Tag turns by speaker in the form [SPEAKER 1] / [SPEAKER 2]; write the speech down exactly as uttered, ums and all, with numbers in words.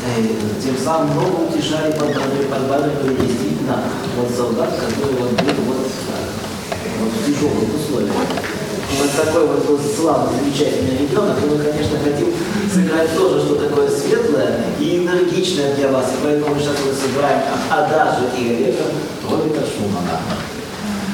[SPEAKER 1] тем самым много утешали, подбадривали действительно вот солдат, который вот был вот, вот в тяжелых условиях. Вот такой вот был славный, замечательный ребенок, и мы, конечно, хотим сыграть тоже что-то такое светлое и энергичное для вас, и поэтому мы сейчас вот сыграем «Адажи и Олега» Роберта Шумана.